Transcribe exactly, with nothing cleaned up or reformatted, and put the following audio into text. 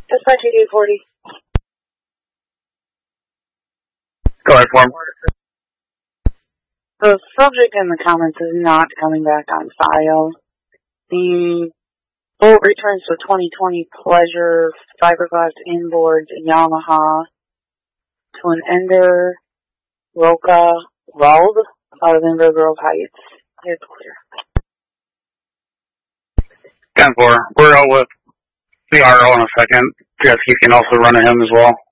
Dispatch eighty-eight forty. Go ahead, form. The subject in the comments is not coming back on file. The boat returns to twenty twenty Pleasure fiberglass inboards Yamaha to an Ender Roca Wald out of Inver Grove Heights. It's clear. ten four. We're out with the R O in a second. Jet ski can also run at him as well.